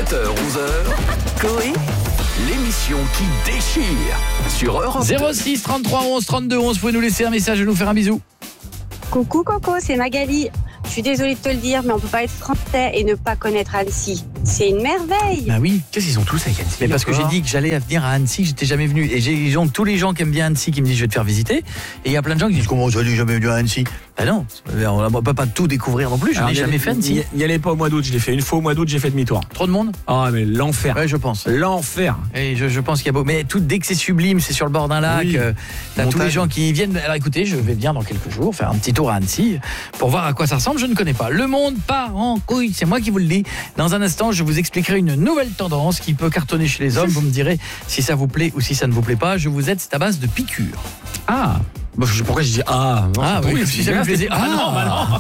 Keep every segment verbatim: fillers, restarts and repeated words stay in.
sept heures, onze heures, Coé, l'émission qui déchire sur Europe deux. zéro six trente-trois onze trente-deux onze, vous pouvez nous laisser un message et nous faire un bisou. Coucou Coco, c'est Magali. Je suis désolée de te le dire, mais on peut pas être français et ne pas connaître Annecy. C'est une merveille. Bah oui. Qu'est-ce qu'ils ont tous avec Annecy? Mais parce que j'ai dit que j'allais venir à Annecy, j'étais jamais venu. Et j'ai donc tous les gens qui aiment bien Annecy qui me disent je vais te faire visiter. Et il y a plein de gens qui disent comment ça, j'ai jamais venu à Annecy. Bah non, on ne peut pas tout découvrir non plus. Je n'ai jamais fait Annecy. N'y allez pas au mois d'août, je l'ai fait une fois au mois d'août, j'ai fait demi-tour. Trop de monde? Ah mais l'enfer. Ouais, je pense. L'enfer. Et je, je pense qu'il y a beau. Mais tout, dès que c'est sublime, c'est sur le bord d'un lac. Oui. Euh, t'as tous les gens qui viennent. Alors écoutez, je vais bien dans quelques jours faire un petit tour à Annecy pour voir à quoi ça ressemble. Je ne connais pas. Le monde part en couille, c'est moi qui vous le dis. Dans un instant, je vous expliquerai une nouvelle tendance qui peut cartonner chez les hommes. Vous me direz si ça vous plaît ou si ça ne vous plaît pas. Je vous aide, c'est à base de piqûres. Ah. Bah, pourquoi je dis ah non, Ah oui, si ça vous plaisait. Ah non, bah non.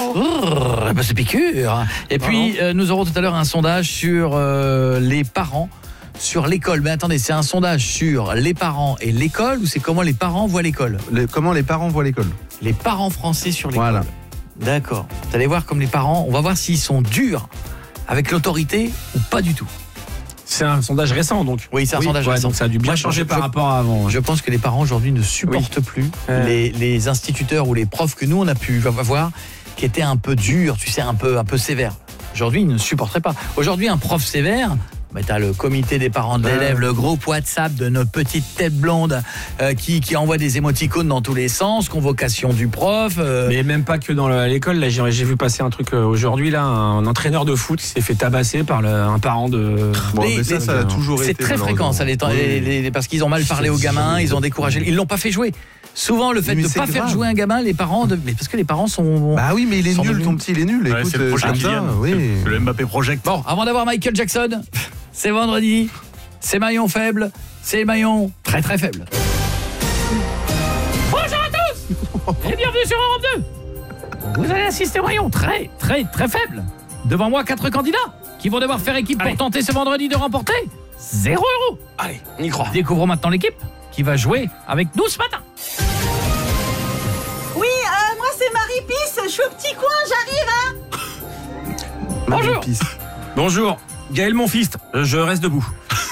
Oh, bah c'est piqûre. Et puis euh, nous aurons tout à l'heure un sondage sur euh, les parents, sur l'école. Mais attendez, c'est un sondage sur les parents et l'école ou c'est comment les parents voient l'école? Le, comment les parents voient l'école? Les parents français sur l'école. Voilà. D'accord. Vous allez voir comme les parents, on va voir s'ils sont durs avec l'autorité ou pas du tout. C'est un sondage récent donc. Oui, c'est un oui, sondage ouais, récent. donc ça a dû bien Moi, changer je, par je, rapport à avant. Je pense que les parents aujourd'hui ne supportent oui. plus euh... les, les instituteurs ou les profs que nous on a pu voir qui étaient un peu durs, tu sais, un peu, un peu sévères. Aujourd'hui, ils ne supporteraient pas. Aujourd'hui, un prof sévère, bah, t'as le comité des parents de l'élève, euh... le groupe WhatsApp de nos petites têtes blondes euh, qui, qui envoie des émoticônes dans tous les sens, convocation du prof. Euh... Mais même pas que dans le, à l'école. Là, j'ai, j'ai vu passer un truc euh, aujourd'hui, là, un entraîneur de foot qui s'est fait tabasser par le, un parent de. Bon, mais, mais ça, mais, ça a toujours c'est été. C'est très fréquent, ça, les, oui. les, les, parce qu'ils ont mal parlé aux gamins, ils ont découragé, ils l'ont pas fait jouer. Souvent, le fait mais de ne pas grave. faire jouer un gamin, les parents, de... mais parce que les parents sont. Bah oui, mais il est nul, devenus... ton petit, il est nul. Ouais, écoute, c'est le projet comme ça, oui. C'est le Mbappé Project. Bon, avant d'avoir Michael Jackson, c'est vendredi, c'est maillon faible, c'est maillon très très faible. Bonjour à tous et bienvenue sur Europe deux. Vous allez assister au maillon très très très faible. Devant moi, quatre candidats qui vont devoir faire équipe Allez. pour tenter ce vendredi de remporter zéro euro. Allez, on y croit. Découvrons maintenant l'équipe qui va jouer avec nous ce matin. Oui, euh, moi c'est Marie Pisse, je suis au petit coin, j'arrive, hein. Bonjour. Bonjour, Gaël mon fils, je reste debout.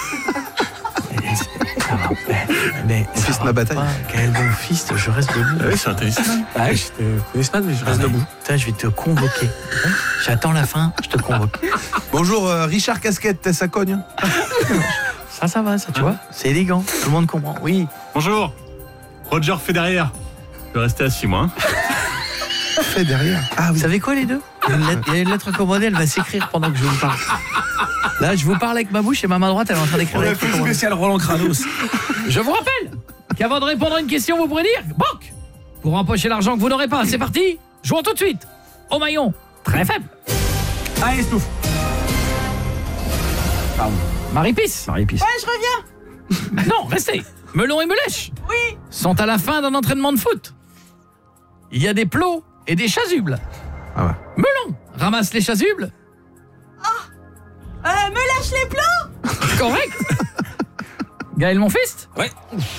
Mais fils de ma bataille. Gaël mon fils, je reste debout. Oui, c'est intéressant. Ah, je te connais pas, mais je reste ah, debout. Putain, je vais te convoquer. J'attends la fin, je te convoque. Bonjour, euh, Richard Casquette, ça cogne. Ça, ça va, ça, tu vois. C'est élégant, tout le monde comprend. Oui. Bonjour, Roger Federer. Je vais rester assis, moi. Fait derrière. Ah, vous savez quoi, les deux? Il y a une lettre, il y a une lettre commandée, elle va s'écrire pendant que je vous parle. Là, je vous parle avec ma bouche et ma main droite, elle est en train d'écrire. On a fait le spécial Roland Kranos. Je vous rappelle qu'avant de répondre à une question, vous pourrez dire banque pour empocher l'argent que vous n'aurez pas. C'est parti. Jouons tout de suite au maillon très faible. Allez, Stouff. Pardon. Marie Pisse. Marie Pisse. Ouais, je reviens. Non, restez. Melon et Melèche Oui. sont à la fin d'un entraînement de foot. Il y a des plots et des chasubles. Ah ouais. Melon ramasse les chasubles. Euh, me lâche les plots. Correct. Gaël mon fils. Ouais.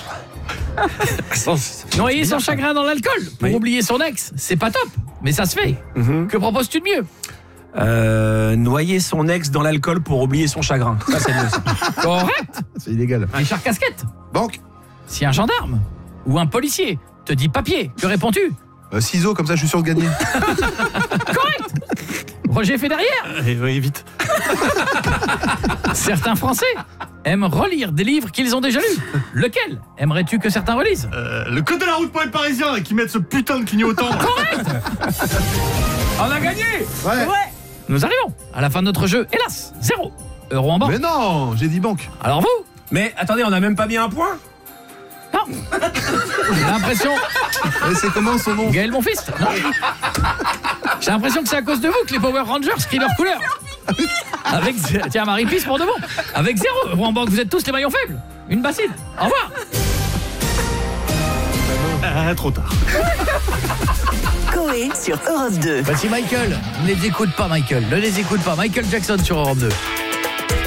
Noyer son chagrin dans l'alcool pour oui. oublier son ex, c'est pas top, mais ça se fait. Mm-hmm. Que proposes-tu de mieux? Euh, noyer son ex dans l'alcool pour oublier son chagrin. Ça, c'est mieux. Correct. C'est illégal. Richard Casquette. Banque. Si un gendarme ou un policier te dit papier, que réponds-tu? euh, Ciseaux, comme ça je suis sûr de gagner. Correct. Roger fait derrière. Euh, oui, vite. Certains Français aiment relire des livres qu'ils ont déjà lus. Lequel aimerais-tu que certains relisent? euh, Le code de la route pour les Parisiens et qui mettent ce putain de clignotant. Correct. On a gagné. Ouais. Ouais. Nous arrivons à la fin de notre jeu. Hélas, zéro euro en banque. Mais non, j'ai dit banque. Alors vous? Mais attendez, on a même pas mis un point. Non. J'ai l'impression... Et c'est comment son nom? Gaël mon fils? Non. J'ai l'impression que c'est à cause de vous que les Power Rangers crient leur couleur. Avec... Tiens, Marie Pisse pour de bon. Avec zéro euro en banque, vous êtes tous les maillons faibles. Une bassine. Au revoir. Ah, trop tard. Coé sur Europe deux. Voici Michael. Ne les écoute pas, Michael. Ne les écoute pas. Michael Jackson sur Europe deux.